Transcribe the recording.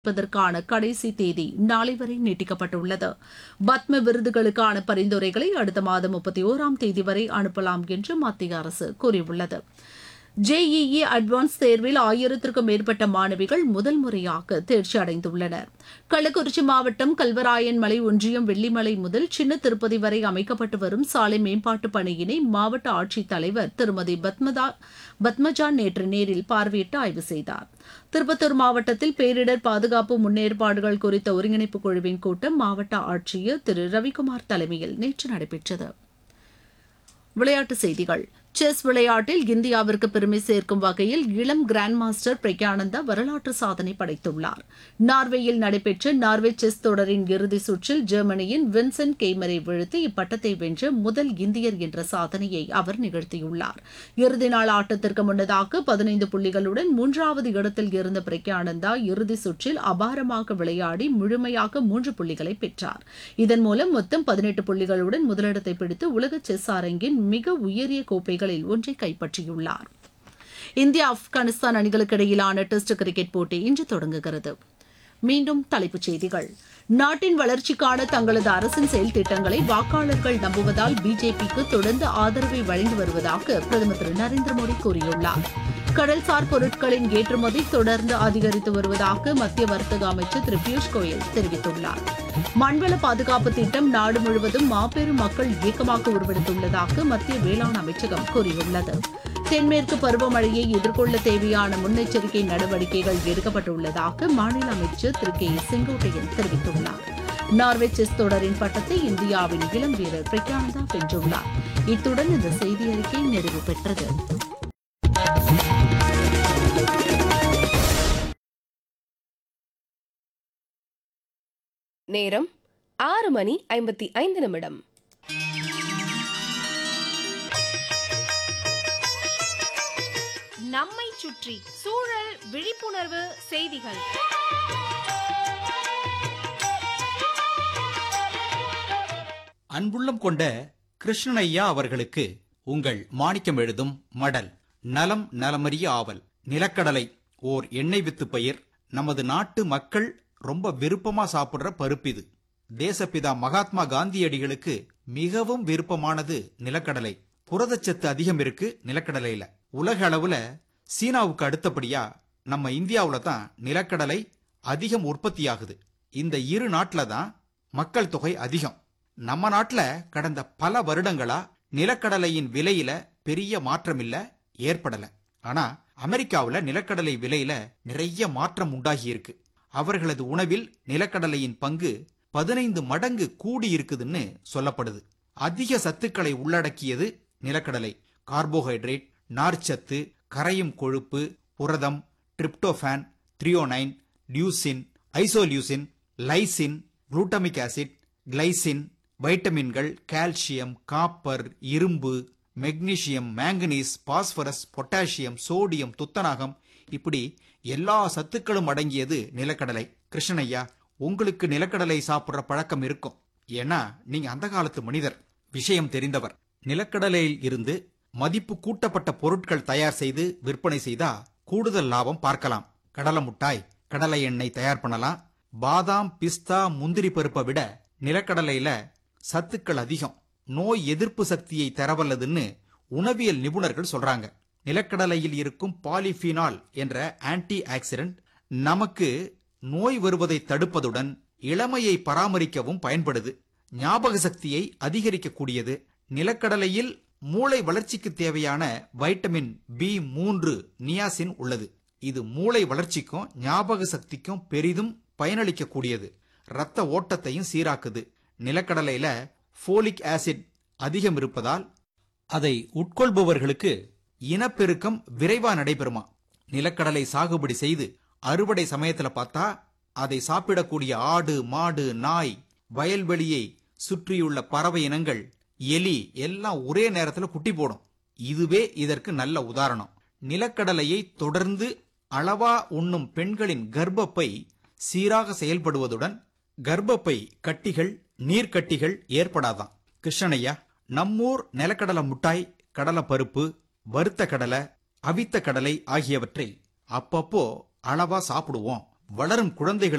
ப்பதற்கான கடைசி தேதி நாளை வரை நீட்டிக்கப்பட்டுள்ளது. பத்ம விருதுகளுக்கான பரிந்துரைகளை அடுத்த மாதம் 31ஆம் தேதி வரை அனுப்பலாம் என்று மத்திய அரசு கூறியுள்ளது. ஜேஇஇ அட்வான்ஸ் தேர்வில் 1000க்கும் மேற்பட்ட மாணவிகள் முதல் முறையாக தேர்ச்சி அடைந்துள்ளனர். கள்ளக்குறிச்சி மாவட்டம் கல்வராயன் மலை ஒன்றியம் வெள்ளிமலை முதல் சின்ன திருப்பதி வரை அமைக்கப்பட்டு வரும் சாலை மேம்பாட்டு பணியினை மாவட்ட ஆட்சித்தலைவர் திருமதி பத்மஜா நேற்று நேரில் பார்வையிட்டு ஆய்வு செய்தார். திருப்பத்தூர் மாவட்டத்தில் பேரிடர் பாதுகாப்பு முன்னேற்பாடுகள் குறித்த ஒருங்கிணைப்பு குழுவின் கூட்டம் மாவட்ட ஆட்சியர் திரு ரவிக்குமார் தலைமையில் நேற்று நடைபெற்றது. விளையாட்டுச் செய்திகள். செஸ் விளையாட்டில் இந்தியாவிற்கு பெருமை சேர்க்கும் வகையில் இளம் கிராண்ட் மாஸ்டர் பிரக்யானந்தா வரலாற்று சாதனை படைத்துள்ளார். நார்வேயில் நடைபெற்ற நார்வே செஸ் தொடரின் இறுதிச் சுற்றில் ஜெர்மனியின் வின்சென்ட் கெய்மரை வீழ்த்தி இப்பட்டத்தை வென்ற முதல் இந்தியர் என்ற சாதனையை அவர் நிகழ்த்தியுள்ளார். இறுதி நாள் ஆட்டத்திற்கு முன்னதாக 15 புள்ளிகளுடன் 3வது இடத்தில் இருந்த பிரக்யானந்தா இறுதிச் சுற்றில் அபாரமாக விளையாடி முழுமையாக 3 புள்ளிகளை பெற்றார். இதன் மூலம் மொத்தம் 18 புள்ளிகளுடன் முதலிடத்தை பிடித்து உலக செஸ் அரங்கின் மிக உயரிய கோப்பைகளில் ஒன்றை கைப்பற்றியுள்ளார். இந்தியா ஆப்கானிஸ்தான் அணிகளுக்கு இடையிலான டெஸ்ட் கிரிக்கெட் போட்டி இன்று தொடங்குகிறது. மீண்டும் தலைப்புச் செய்திகள். நாட்டின் வளர்ச்சிக்கான தங்களது அரசின் செயல் திட்டங்களை வாக்காளர்கள் நம்புவதால் பிஜேபிக்கு தொடர்ந்து ஆதரவை வழங்கி வருவதாக பிரதமர் திரு நரேந்திர மோடி கூறியுள்ளார். கடல்சார் பொருட்களின் ஏற்றுமதி தொடர்ந்து அதிகரித்து வருவதாக மத்திய வர்த்தக அமைச்சர் திரு பியூஷ் கோயல் தெரிவித்துள்ளார். மண்வள பாதுகாப்பு திட்டம் நாடு முழுவதும் மாபெரும் மக்கள் இயக்கமாக உருவெடுத்துள்ளதாக மத்திய வேளாண் அமைச்சகம் கூறியுள்ளது. தென்மேற்கு பருவமழையை எதிர்கொள்ள தேவையான முன்னெச்சரிக்கை நடவடிக்கைகள் எடுக்கப்பட்டுள்ளதாக மாநில அமைச்சர் திரு கே செங்கோட்டையன் தெரிவித்துள்ளார். நார்வே செஸ் தொடரின் பட்டத்தை இந்தியாவின் இளம் வீரர் பிரக்யானந்தா வென்றுள்ளார். இத்துடன் இந்த செய்தி அறிக்கை நிறைவு பெற்றது. நேரம் 6:55. நம்மை சுற்றி சூழல் விழிப்புணர்வு செய்திகள். அன்புள்ளம் கொண்ட கிருஷ்ணனையா அவர்களுக்கு உங்கள் மாணிக்கம் எழுதும் மடல். நலம் நலமறிய ஆவல். நிலக்கடலை ஓர் எண்ணெய் வித்து பயிர். நமது நாட்டு மக்கள் ரொம்ப விருப்பமா சாப்பிடுற பருப்பு இது. தேசப்பிதா மகாத்மா காந்தியடிகளுக்கு மிகவும் விருப்பமானது நிலக்கடலை. புரதச்சத்து அதிகம் இருக்கு நிலக்கடலையில. உலக அளவுல சீனாவுக்கு அடுத்தபடியா நம்ம இந்தியாவுல தான் நிலக்கடலை அதிகம் உற்பத்தியாகுது. இந்த இரு நாட்டுல தான் மக்கள் தொகை அதிகம். நம்ம நாட்டுல கடந்த பல வருடங்களா நிலக்கடலையின் விலையில பெரிய மாற்றம் இல்ல, ஏற்படல. ஆனா அமெரிக்காவுல நிலக்கடலை விலையில நிறைய மாற்றம் உண்டாகி இருக்கு. அவர்களது உணவில் நிலக்கடலையின் பங்கு 15 மடங்கு கூடி இருக்குதுன்னு சொல்லப்படுது. அதிக சத்துக்களை உள்ளடக்கியது நிலக்கடலை. கார்போஹைட்ரேட், நார்ச்சத்து, கரையும் கொழுப்பு, புரதம், tryptophan, threonine, leucine, isoleucine, lysine, glutamic acid, glycine, வைட்டமின்கள், கால்சியம், காப்பர், இரும்பு, magnesium, manganese, phosphorus, potassium, sodium, துத்தநாகம், இப்படி எல்லா சத்துக்களும் அடங்கியது நிலக்கடலை. கிருஷ்ணனையா, உங்களுக்கு நிலக்கடலை சாப்பிடுற பழக்கம் இருக்கும். ஏன்னா நீங்க அந்த காலத்து மனிதர், விஷயம் தெரிந்தவர். நிலக்கடலையில் இருந்து மதிப்பு கூட்டப்பட்ட பொருட்கள் தயார் செய்து விற்பனை செய்தா கூடுதல் லாபம் பார்க்கலாம். கடலை முட்டாய், கடலை எண்ணெய் தயார் பண்ணலாம். பாதாம், பிஸ்தா, முந்திரி பருப்பை விட நிலக்கடலையில சத்துக்கள் அதிகம். நோய் எதிர்ப்பு சக்தியை தரவல்லதுன்னு உணவியல் நிபுணர்கள் சொல்றாங்க. நிலக்கடலையில் இருக்கும் பாலிஃபீனால் என்ற ஆன்டி ஆக்சிடென்ட் நமக்கு நோய் வருவதை தடுப்பதுடன் இளமையை பராமரிக்கவும் பயன்படுது. ஞாபக சக்தியை அதிகரிக்கக்கூடியது. நிலக்கடலையில் மூளை வளர்ச்சிக்கு தேவையான வைட்டமின் B3 நியாசின் உள்ளது. இது மூளை வளர்ச்சிக்கும் ஞாபக சக்திக்கும் பெரிதும் பயனளிக்கக்கூடியது. இரத்த ஓட்டத்தையும் சீராக்குது. நிலக்கடலையில ஃபோலிக் ஆசிட் அதிகம் இருப்பதால் அதை உட்கொள்பவர்களுக்கு இனப்பெருக்கம் விரைவா நடைபெறுமா. நிலக்கடலை சாகுபடி செய்து அறுவடை சமயத்துல பார்த்தா அதை சாப்பிடக்கூடிய ஆடு, மாடு, நாய், வயல்வெளியை சுற்றியுள்ள பறவை இனங்கள், எலி எல்லாம் ஒரே நேரத்துல குட்டி போடும். இதுவே இதற்கு நல்ல உதாரணம். நிலக்கடலையை தொடர்ந்து அளவா உண்ணும் பெண்களின் கர்ப்பப்பை சீராக செயல்படுவதுடன் கர்ப்பப்பை கட்டிகள், நீர்க்கட்டிகள் ஏற்படாதான். கிருஷ்ணனையா, நம்மூர் நிலக்கடலை முட்டாய், கடலை பருப்பு, வறுத்த கடலை, அவித்த கடலை ஆகியவற்றை அப்பப்போ அளவா சாப்பிடுவோம். வளரும் குழந்தைகளுக்கு